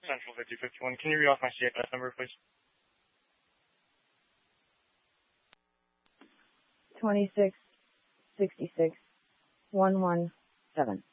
Central 5051. Can you read off my CFS number, please? 2666 117.